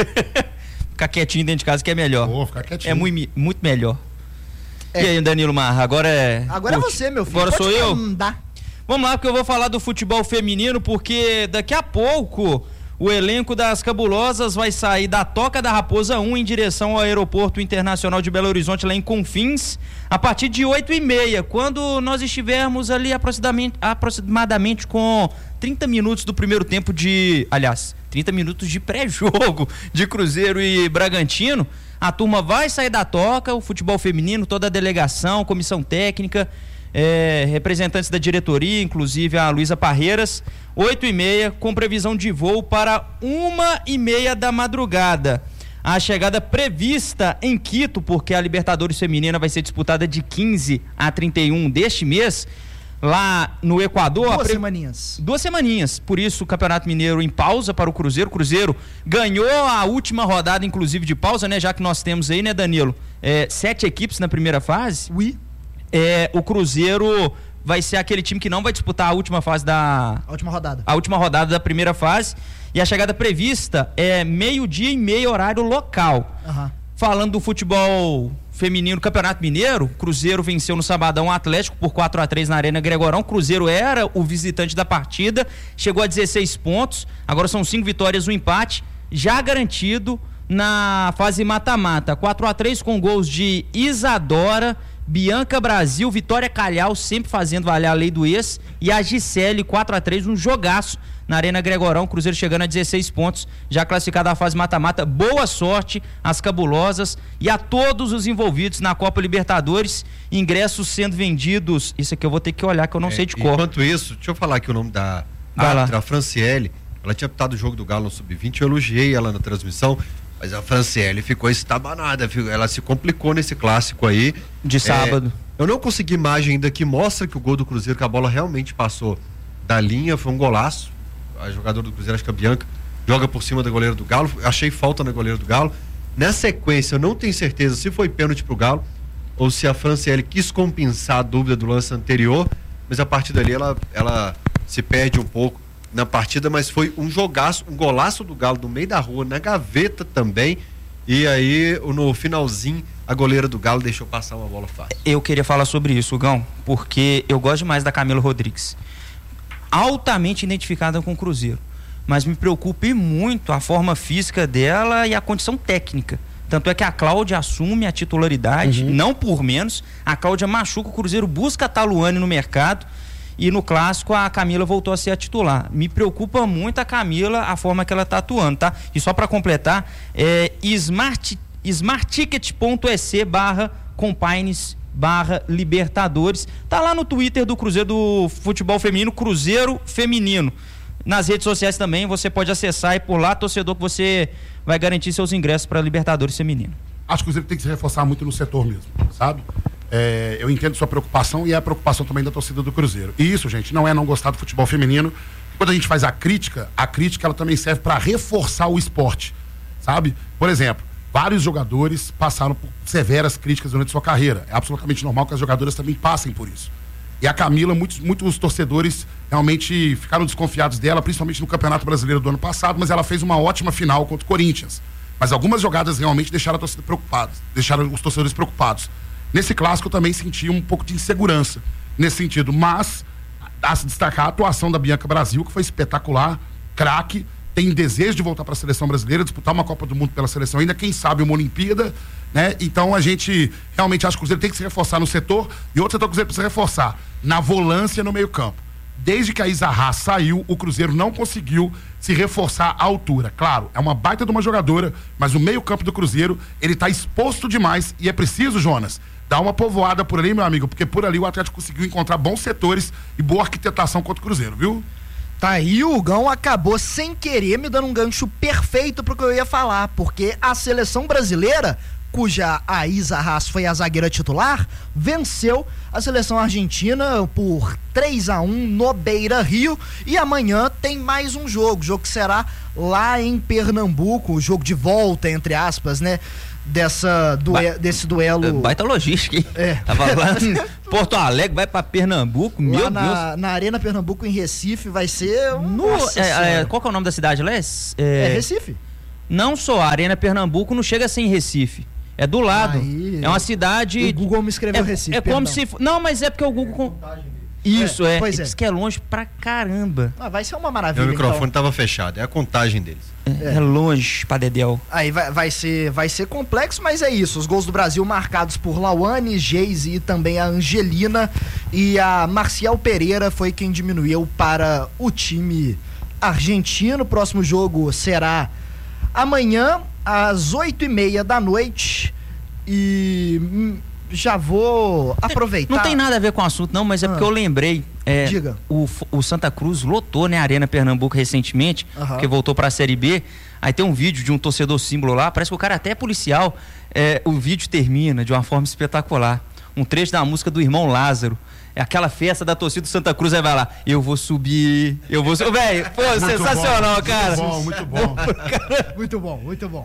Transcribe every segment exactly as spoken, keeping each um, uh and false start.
Ficar quietinho dentro de casa que é melhor. Vou ficar quietinho. É muito, muito melhor. É. E aí, Danilo Marra, agora é... Agora Curte. é você, meu filho. Agora Pode sou eu? mandar. Vamos lá, porque eu vou falar do futebol feminino, porque daqui a pouco o elenco das Cabulosas vai sair da Toca da Raposa um em direção ao Aeroporto Internacional de Belo Horizonte, lá em Confins, a partir de oito e meia, quando nós estivermos ali aproximadamente, aproximadamente com trinta minutos do primeiro tempo de... Aliás, trinta minutos de pré-jogo de Cruzeiro e Bragantino. A turma vai sair da Toca, o futebol feminino, toda a delegação, comissão técnica... É, representantes da diretoria, inclusive a Luísa Parreiras, oito e meia, com previsão de voo para uma e meia da madrugada. A chegada prevista em Quito, porque a Libertadores Feminina vai ser disputada de quinze a trinta e um deste mês, lá no Equador. Duas pre... semaninhas. Duas semaninhas, por isso o Campeonato Mineiro em pausa para o Cruzeiro. O Cruzeiro ganhou a última rodada, inclusive de pausa, né? Já que nós temos aí, né, Danilo? É, sete equipes na primeira fase. Oui. É, o Cruzeiro vai ser aquele time que não vai disputar a última fase da... A última rodada. A última rodada da primeira fase. E a chegada prevista é meio-dia e meio horário local. Uhum. Falando do futebol feminino, Campeonato Mineiro, Cruzeiro venceu no sabadão o Atlético por quatro a três na Arena Gregorão. Cruzeiro era o visitante da partida, chegou a dezesseis pontos, agora são cinco vitórias, um empate, já garantido na fase mata-mata. quatro a três com gols de Isadora, Bianca Brasil, Vitória Calhau, sempre fazendo valer a lei do ex, e a Gisele, quatro a três, um jogaço na Arena Gregorão. Cruzeiro chegando a dezesseis pontos, já classificado à fase mata-mata. Boa sorte às Cabulosas e a todos os envolvidos na Copa Libertadores. Ingressos sendo vendidos, isso aqui eu vou ter que olhar que eu não é, sei de cor. Enquanto isso, deixa eu falar aqui o nome da Vai árbitra, lá. a Franciele. Ela tinha apitado o jogo do Galo no sub vinte, eu elogiei ela na transmissão, mas a Franciele ficou estabanada, ela se complicou nesse clássico aí. De sábado. É, eu não consegui imagem ainda que mostra que o gol do Cruzeiro, que a bola realmente passou da linha, foi um golaço. A jogadora do Cruzeiro, acho que a Bianca, joga por cima da goleira do Galo, achei falta na goleira do Galo. Na sequência, eu não tenho certeza se foi pênalti pro Galo ou se a Franciele quis compensar a dúvida do lance anterior, mas a partir dali ela, ela se perde um pouco na partida, mas foi um jogaço, um golaço do Galo no meio da rua, na gaveta também, e aí no finalzinho a goleira do Galo deixou passar uma bola fácil. Eu queria falar sobre isso, Gão, porque eu gosto demais da Camila Rodrigues, altamente identificada com o Cruzeiro, mas me preocupa e muito a forma física dela e a condição técnica. Tanto é que a Cláudia assume a titularidade, uhum. não por menos. A Cláudia machuca, o Cruzeiro busca a Taluane no mercado. E no clássico a Camila voltou a ser a titular. Me preocupa muito a Camila, a forma que ela está atuando, tá? E só para completar, é smart, smartticket.ec barra compines barra Libertadores. Tá lá no Twitter do Cruzeiro do Futebol Feminino, Cruzeiro Feminino. Nas redes sociais também você pode acessar e por lá, torcedor, que você vai garantir seus ingressos para Libertadores Feminino. Acho que o Cruzeiro tem que se reforçar muito no setor mesmo, sabe? É, eu entendo sua preocupação e é a preocupação também da torcida do Cruzeiro. E isso, gente, não é não gostar do futebol feminino. Quando a gente faz a crítica, a crítica ela também serve para reforçar o esporte, sabe? Por exemplo, vários jogadores passaram por severas críticas durante sua carreira. É absolutamente normal que as jogadoras também passem por isso. E a Camila, muitos, muitos torcedores realmente ficaram desconfiados dela, principalmente no Campeonato Brasileiro do ano passado, mas ela fez uma ótima final contra o Corinthians. Mas algumas jogadas realmente deixaram a torcida preocupada, deixaram os torcedores preocupados. Nesse clássico eu também senti um pouco de insegurança nesse sentido, mas a se destacar a atuação da Bianca Brasil, que foi espetacular, craque, tem desejo de voltar para a seleção brasileira, disputar uma Copa do Mundo pela seleção ainda, quem sabe uma Olimpíada, né? Então a gente realmente acha que o Cruzeiro tem que se reforçar no setor, e outro setor que o Cruzeiro precisa reforçar, na volância no meio campo. Desde que a Isa Haas saiu, o Cruzeiro não conseguiu se reforçar à altura. Claro, é uma baita de uma jogadora, mas o meio campo do Cruzeiro, ele tá exposto demais, e é preciso, Jonas, dar uma povoada por ali, meu amigo, porque por ali o Atlético conseguiu encontrar bons setores e boa arquitetação contra o Cruzeiro, viu? Tá aí, o Gão acabou sem querer me dando um gancho perfeito pro que eu ia falar, porque a seleção brasileira, cuja a Isa Haas foi a zagueira titular, venceu a seleção argentina por três a um no Beira-Rio, e amanhã tem mais um jogo, jogo que será lá em Pernambuco, o jogo de volta, entre aspas, né? Dessa due ba desse duelo. Baita logística, hein? É. Tava lá em Porto Alegre, vai pra Pernambuco, meu lá na, Deus. na Arena Pernambuco, em Recife, vai ser. No, é, é, qual que é o nome da cidade, Les? É, é Recife. Não só, a Arena Pernambuco não chega a ser em Recife. É do lado. Aí, é uma cidade... O Google me escreveu é, Recife, É como perdão. se... Não, mas é porque o Google... Isso, é. Pois é. Diz que é longe pra caramba. Ah, vai ser uma maravilha. Meu microfone então. tava fechado, é a contagem deles. É, é longe pra Dedéu. Aí vai, vai, ser, vai ser complexo, mas é isso. Os gols do Brasil marcados por Lauane, Geise e também a Angelina. E a Marcial Pereira foi quem diminuiu para o time argentino. O próximo jogo será amanhã, às oito e meia da noite. E hum, já vou aproveitar. Não tem nada a ver com o assunto, não, mas é Ah. porque eu lembrei. É, Diga. O, o Santa Cruz lotou, né, a Arena Pernambuco recentemente, Aham. porque voltou pra Série B. Aí tem um vídeo de um torcedor símbolo lá, parece que o cara até é policial. É, o vídeo termina de uma forma espetacular. Um trecho da música do Irmão Lázaro. É aquela festa da torcida do Santa Cruz, aí vai lá, eu vou subir, eu vou subir. Velho, pô, Muito sensacional, bom, cara. Muito bom, muito bom. Muito bom, muito bom.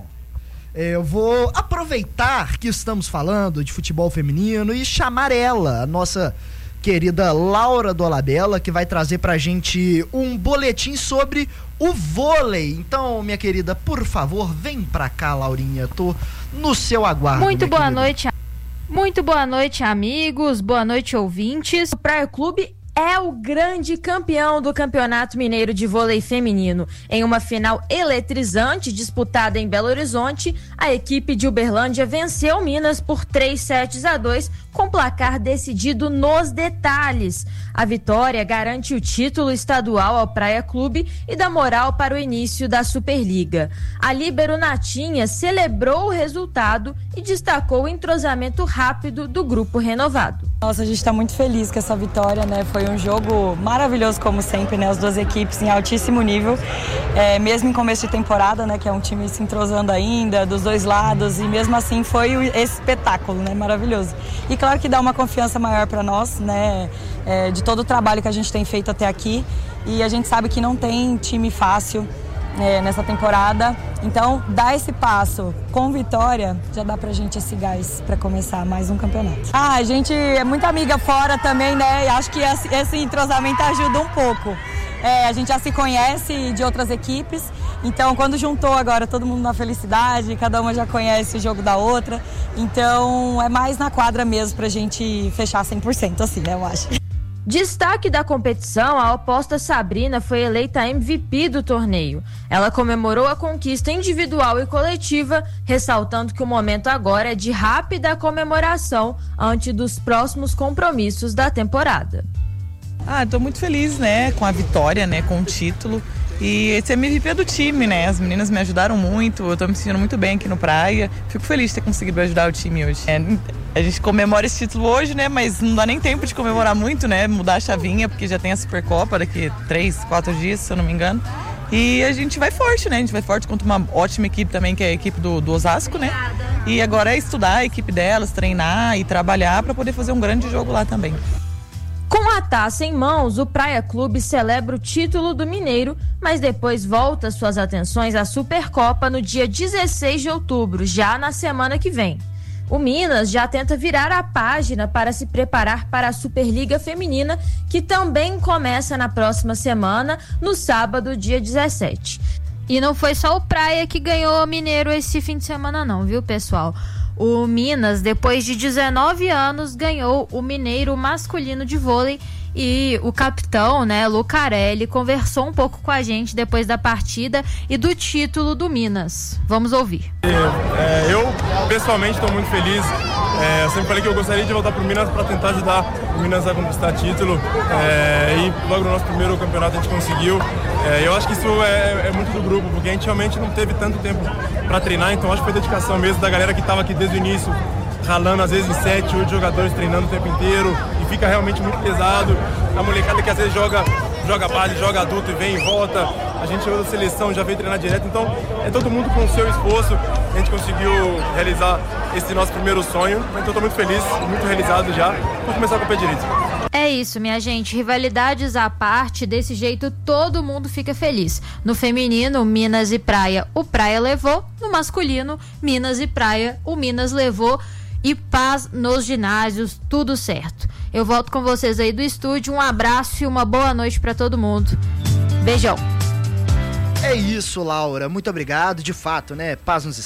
Eu vou aproveitar que estamos falando de futebol feminino e chamar ela, a nossa querida Laura Dolabella, que vai trazer pra gente um boletim sobre o vôlei. Então, minha querida, por favor, vem pra cá, Laurinha. Tô no seu aguardo. Muito minha boa querida. noite. Muito boa noite, amigos. Boa noite, ouvintes. O Praia Clube é o grande campeão do Campeonato Mineiro de Vôlei Feminino. Em uma final eletrizante disputada em Belo Horizonte, a equipe de Uberlândia venceu Minas por três sets a dois, com placar decidido nos detalhes. A vitória garante o título estadual ao Praia Clube e dá moral para o início da Superliga. A líbero Natinha celebrou o resultado e destacou o entrosamento rápido do grupo renovado. Nossa, a gente está muito feliz com essa vitória, né? Foi um jogo maravilhoso, como sempre, né? As duas equipes em altíssimo nível, é, mesmo em começo de temporada, né? Que é um time se entrosando ainda, dos dois lados, e mesmo assim foi esse espetáculo, né? Maravilhoso. E claro que dá uma confiança maior para nós, né? É, de todo o trabalho que a gente tem feito até aqui, e a gente sabe que não tem time fácil É, nessa temporada, então dar esse passo com vitória já dá pra gente esse gás pra começar mais um campeonato. Ah, a gente é muita amiga fora também, né, e acho que esse, esse entrosamento ajuda um pouco. É, a gente já se conhece de outras equipes, então quando juntou agora todo mundo na felicidade, cada uma já conhece o jogo da outra, então é mais na quadra mesmo pra gente fechar cem por cento assim, né, eu acho. Destaque da competição, a oposta Sabrina foi eleita M V P do torneio. Ela comemorou a conquista individual e coletiva, ressaltando que o momento agora é de rápida comemoração antes dos próximos compromissos da temporada. Ah, tô muito feliz, né, com a vitória, né, com o título. E esse M V P é do time, né? As meninas me ajudaram muito, eu tô me sentindo muito bem aqui no Praia. Fico feliz de ter conseguido ajudar o time hoje. É, a gente comemora esse título hoje, né? Mas não dá nem tempo de comemorar muito, né? Mudar a chavinha, porque já tem a Supercopa daqui três, quatro dias, se eu não me engano. E a gente vai forte, né? A gente vai forte contra uma ótima equipe também, que é a equipe do, do Osasco, né? E agora é estudar a equipe delas, treinar e trabalhar para poder fazer um grande jogo lá também. Com a taça em mãos, o Praia Clube celebra o título do Mineiro, mas depois volta suas atenções à Supercopa no dia dezesseis de outubro, já na semana que vem. O Minas já tenta virar a página para se preparar para a Superliga Feminina, que também começa na próxima semana, no sábado, dia dezessete. E não foi só o Praia que ganhou o Mineiro esse fim de semana não, viu, pessoal? O Minas, depois de dezenove anos, ganhou o Mineiro masculino de vôlei e o capitão, né, Lucarelli, conversou um pouco com a gente depois da partida e do título do Minas. Vamos ouvir. É, eu, pessoalmente, estou muito feliz. É, eu sempre falei que eu gostaria de voltar para o Minas para tentar ajudar o Minas a conquistar título. É, e logo no nosso primeiro campeonato a gente conseguiu. É, eu acho que isso é, é muito do grupo, porque a gente realmente não teve tanto tempo para treinar, então acho que foi dedicação mesmo da galera que estava aqui desde o início, ralando às vezes em sete, oito jogadores treinando o tempo inteiro, e fica realmente muito pesado. A molecada que às vezes joga, joga base, joga adulto e vem e volta. A gente chegou da seleção, já veio treinar direto, então é todo mundo com o seu esforço. A gente conseguiu realizar esse nosso primeiro sonho, então estou muito feliz, muito realizado já. Vamos começar com o pé direito. É isso, minha gente. Rivalidades à parte, desse jeito todo mundo fica feliz. No feminino, Minas e Praia, o Praia levou. No masculino, Minas e Praia, o Minas levou. E paz nos ginásios, tudo certo. Eu volto com vocês aí do estúdio. Um abraço e uma boa noite pra todo mundo. Beijão. É isso, Laura. Muito obrigado. De fato, né? Paz nos